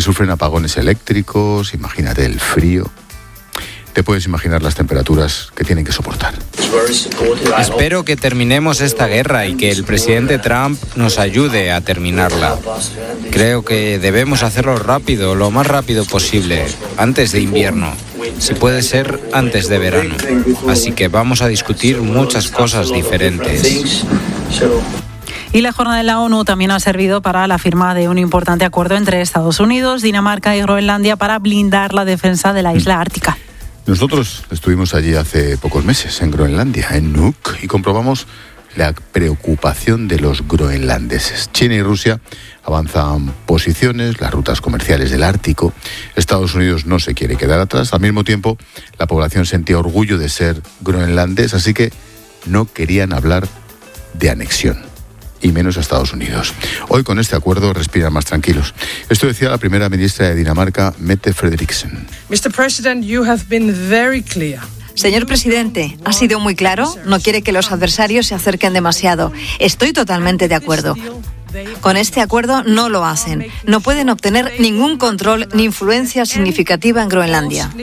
que sufren apagones eléctricos, imagínate el frío. Te puedes imaginar las temperaturas que tienen que soportar. Espero que terminemos esta guerra y que el presidente Trump nos ayude a terminarla. Creo que debemos hacerlo rápido, lo más rápido posible, antes de invierno. Si puede ser, antes de verano. Así que vamos a discutir muchas cosas diferentes. Y la jornada de la ONU también ha servido para la firma de un importante acuerdo entre Estados Unidos, Dinamarca y Groenlandia para blindar la defensa de la isla ártica. Nosotros estuvimos allí hace pocos meses, en Groenlandia, en Nuuk, y comprobamos la preocupación de los groenlandeses. China y Rusia avanzan posiciones, las rutas comerciales del Ártico. Estados Unidos no se quiere quedar atrás. Al mismo tiempo, la población sentía orgullo de ser groenlandés, así que no querían hablar de anexión, y menos a Estados Unidos. Hoy, con este acuerdo, respiran más tranquilos. Esto decía la primera ministra de Dinamarca, Mette Frederiksen. Mr. President, you have been very clear. Señor presidente, ha sido muy claro, no quiere que los adversarios se acerquen demasiado. Estoy totalmente de acuerdo. Con este acuerdo no lo hacen. No pueden obtener ningún control ni influencia significativa en Groenlandia.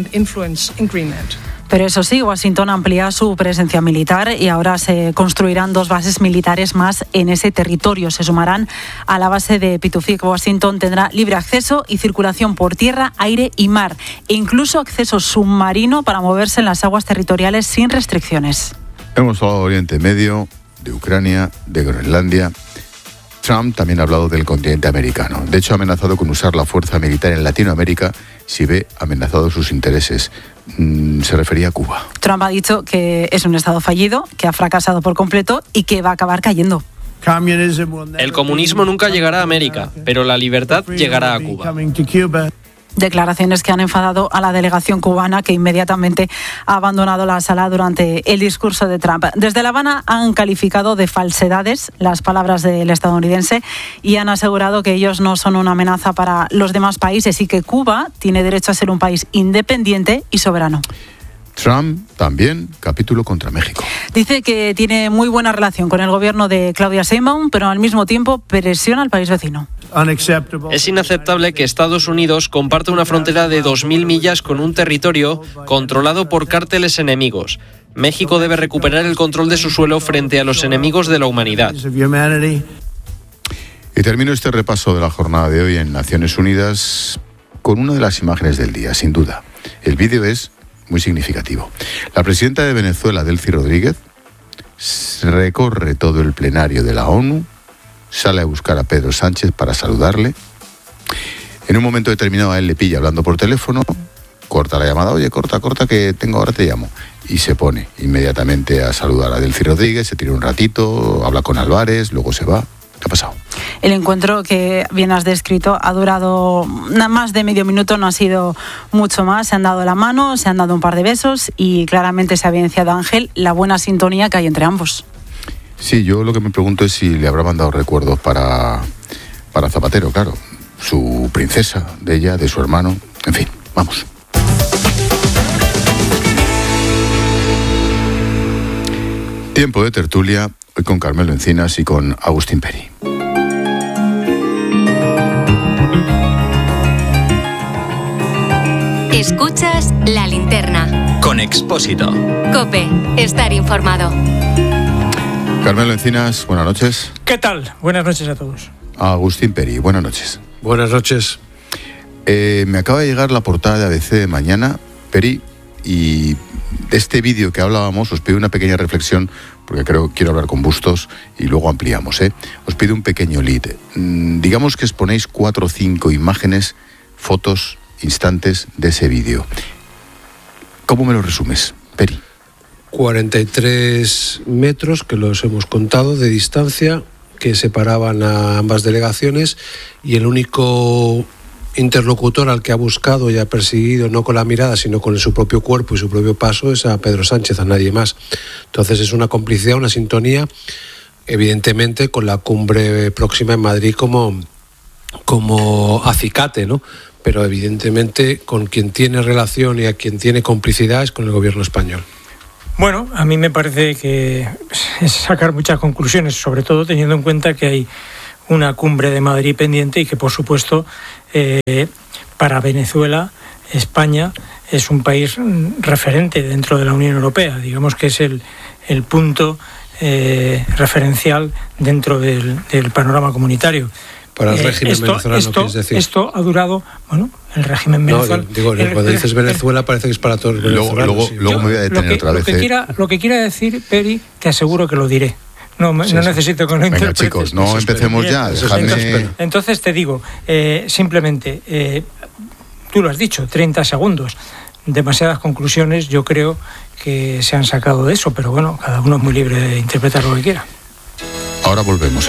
Pero eso sí, Washington amplía su presencia militar y ahora se construirán 2 bases militares más en ese territorio. Se sumarán a la base de Pituffik. Washington tendrá libre acceso y circulación por tierra, aire y mar, e incluso acceso submarino para moverse en las aguas territoriales sin restricciones. Hemos hablado de Oriente Medio, de Ucrania, de Groenlandia. Trump también ha hablado del continente americano. De hecho, ha amenazado con usar la fuerza militar en Latinoamérica si ve amenazados sus intereses. Se refería a Cuba. Trump ha dicho que es un Estado fallido, que ha fracasado por completo y que va a acabar cayendo. El comunismo nunca llegará a América, pero la libertad llegará a Cuba. Declaraciones que han enfadado a la delegación cubana, que inmediatamente ha abandonado la sala durante el discurso de Trump. Desde La Habana han calificado de falsedades las palabras del estadounidense y han asegurado que ellos no son una amenaza para los demás países y que Cuba tiene derecho a ser un país independiente y soberano. Trump también, capítulo contra México. Dice que tiene muy buena relación con el gobierno de Claudia Sheinbaum, pero al mismo tiempo presiona al país vecino. Es inaceptable que Estados Unidos comparta una frontera de 2.000 millas con un territorio controlado por cárteles enemigos. México debe recuperar el control de su suelo frente a los enemigos de la humanidad. Y termino este repaso de la jornada de hoy en Naciones Unidas con una de las imágenes del día, sin duda. El vídeo es muy significativo. La presidenta de Venezuela, Delcy Rodríguez, recorre todo el plenario de la ONU, sale a buscar a Pedro Sánchez para saludarle. En un momento determinado a él le pilla hablando por teléfono, corta la llamada, oye, corta, que tengo, ahora te llamo. Y se pone inmediatamente a saludar a Delcy Rodríguez, se tira un ratito, habla con Álvarez, luego se va. ¿Qué ha pasado? El encuentro que bien has descrito ha durado nada más de medio minuto, no ha sido mucho más. Se han dado la mano, se han dado un par de besos y claramente se ha evidenciado, Ángel, la buena sintonía que hay entre ambos. Sí, yo lo que me pregunto es si le habrá mandado recuerdos para Zapatero, claro. Su princesa, de ella, de su hermano, en fin, vamos. Tiempo de tertulia, hoy con Carmelo Encinas y con Agustín Peri. Escuchas La Linterna. Con Expósito. COPE. Estar informado. Carmelo Encinas, buenas noches. ¿Qué tal? Buenas noches a todos. Agustín Peri, buenas noches. Buenas noches. Me acaba de llegar la portada de ABC de mañana, Peri, y de este vídeo que hablábamos os pido una pequeña reflexión, porque quiero hablar con Bustos y luego ampliamos. Os pido un pequeño lead. Digamos que exponéis 4 o 5 imágenes, fotos, instantes de ese vídeo. ¿Cómo me lo resumes, Peri? 43 metros, que los hemos contado, de distancia, que separaban a ambas delegaciones, y el único interlocutor al que ha buscado y ha perseguido, no con la mirada, sino con su propio cuerpo y su propio paso, es a Pedro Sánchez, a nadie más. Entonces es una complicidad, una sintonía, evidentemente con la cumbre próxima en Madrid como acicate, ¿no? Pero evidentemente con quien tiene relación y a quien tiene complicidad es con el gobierno español. Bueno, a mí me parece que es sacar muchas conclusiones, sobre todo teniendo en cuenta que hay una cumbre de Madrid pendiente y que, por supuesto, para Venezuela, España es un país referente dentro de la Unión Europea. Digamos que es el punto referencial dentro del panorama comunitario. Para el régimen venezolano, ¿quieres decir? Esto ha durado, el régimen venezolano... Cuando dices Venezuela parece que es para todos los venezolanos. Luego me voy a detener otra vez. Lo que quiera decir, Peri, te aseguro que lo diré. No necesito que lo interpretes. Venga, chicos, no empecemos ya. Entonces te digo, simplemente, tú lo has dicho, 30 segundos. Demasiadas conclusiones yo creo que se han sacado de eso, pero bueno, cada uno es muy libre de interpretar lo que quiera. Ahora volvemos,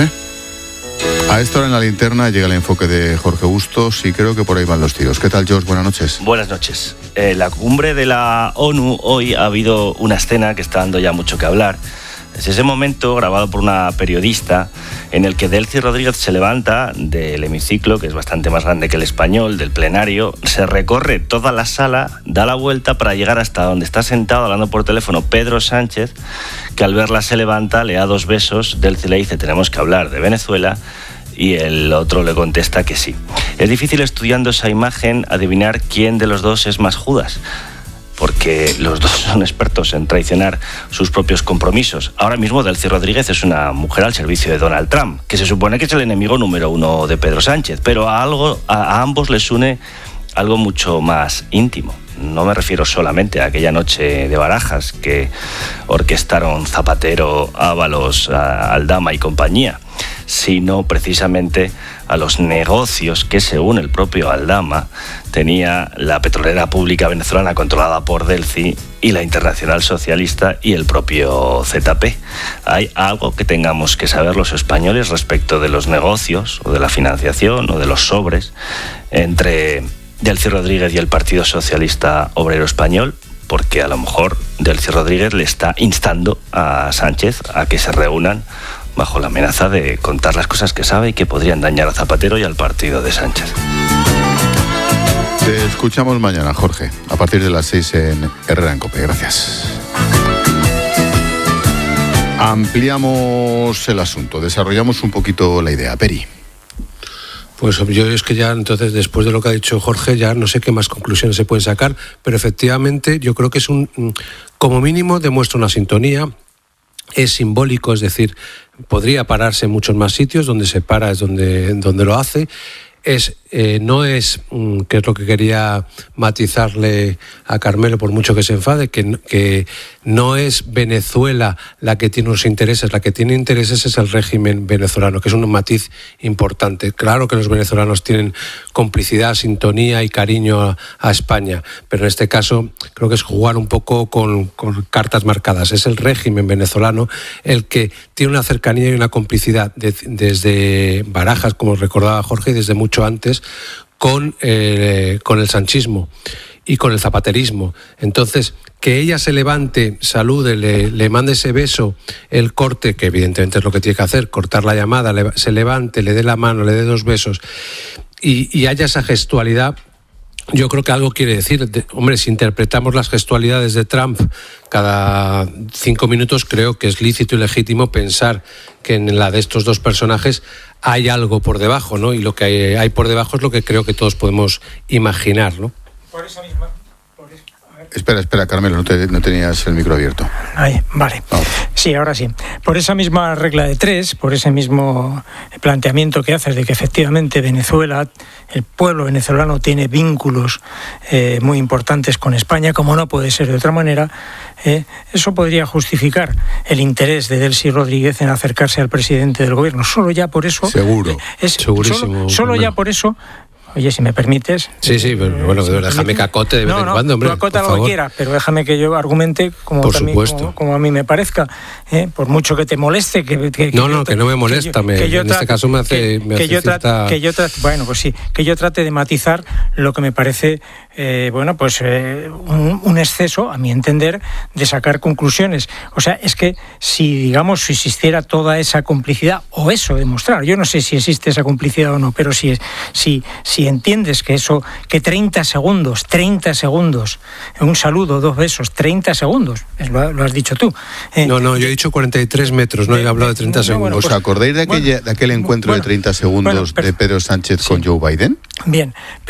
A esta hora en la linterna llega el enfoque de Jorge Bustos y creo que por ahí van los tiros. ¿Qué tal, George? Buenas noches. Buenas noches. La cumbre de la ONU hoy ha habido una escena que está dando ya mucho que hablar. Es ese momento grabado por una periodista en el que Delcy Rodríguez se levanta del hemiciclo, que es bastante más grande que el español, del plenario, se recorre toda la sala, da la vuelta para llegar hasta donde está sentado hablando por teléfono Pedro Sánchez, que al verla se levanta, le da 2 besos, Delcy le dice tenemos que hablar de Venezuela y el otro le contesta que sí. Es difícil estudiando esa imagen adivinar quién de los dos es más Judas, porque los dos son expertos en traicionar sus propios compromisos. Ahora mismo Delcy Rodríguez es una mujer al servicio de Donald Trump, que se supone que es el enemigo número 1 de Pedro Sánchez, pero a ambos les une algo mucho más íntimo. No me refiero solamente a aquella noche de Barajas que orquestaron Zapatero, Ábalos, Aldama y compañía, sino precisamente a los negocios que, según el propio Aldama, tenía la petrolera pública venezolana controlada por Delcy y la Internacional Socialista y el propio ZP. ¿Hay algo que tengamos que saber los españoles respecto de los negocios o de la financiación o de los sobres entre Delcy Rodríguez y el Partido Socialista Obrero Español? Porque a lo mejor Delcy Rodríguez le está instando a Sánchez a que se reúnan bajo la amenaza de contar las cosas que sabe y que podrían dañar a Zapatero y al partido de Sánchez. Te escuchamos mañana, Jorge, a partir de las 6 en Herrera en COPE. Gracias. Ampliamos el asunto, desarrollamos un poquito la idea. Peri. Pues yo es que ya entonces, después de lo que ha dicho Jorge, ya no sé qué más conclusiones se pueden sacar, pero efectivamente yo creo que es como mínimo demuestra una sintonía. Es simbólico, es decir, podría pararse en muchos más sitios, donde se para es donde lo hace. No es, que es lo que quería matizarle a Carmelo, por mucho que se enfade, que no es Venezuela la que tiene unos intereses, la que tiene intereses es el régimen venezolano, que es un matiz importante. Claro que los venezolanos tienen complicidad, sintonía y cariño a España, pero en este caso creo que es jugar un poco con cartas marcadas. Es el régimen venezolano el que tiene una cercanía y una complicidad desde Barajas, como recordaba Jorge, y desde mucho antes, con el sanchismo y con el zapaterismo. Entonces, que ella se levante, salude, le mande ese beso, el corte, que evidentemente es lo que tiene que hacer, cortar la llamada, se levante, le dé la mano, le dé 2 besos y haya esa gestualidad. Yo creo que algo quiere decir. Hombre, si interpretamos las gestualidades de Trump cada 5 minutos, creo que es lícito y legítimo pensar que en la de estos dos personajes hay algo por debajo, ¿no? Y lo que hay por debajo es lo que creo que todos podemos imaginar, ¿no? Por esa misma... Espera, Carmelo, no tenías el micro abierto. Ahí, vale. Sí, ahora sí. Por esa misma regla de 3, por ese mismo planteamiento que haces de que efectivamente Venezuela, el pueblo venezolano tiene vínculos muy importantes con España, como no puede ser de otra manera, eso podría justificar el interés de Delcy Rodríguez en acercarse al presidente del gobierno. Solo ya por eso... Seguro. Segurísimo. Solo ya por eso... Oye, si me permites... Sí, pero bueno, déjame cacote de vez en cuando, hombre. No, acota lo que quieras, pero déjame que yo argumente como a mí me parezca, por mucho que te moleste. Que no me molesta, en este caso me hace bueno, pues sí, que yo trate de matizar lo que me parece un exceso, a mi entender, de sacar conclusiones. O sea, es que si existiera toda esa complicidad, o eso demostrar, yo no sé si existe esa complicidad o no, pero si entiendes que 30 segundos, un saludo, 2 besos, 30 segundos, lo has dicho tú. No, yo he dicho 43 metros, no he hablado de 30 segundos. ¿Os acordáis de aquel encuentro de 30 segundos de Pedro Sánchez con Joe Biden? Bien.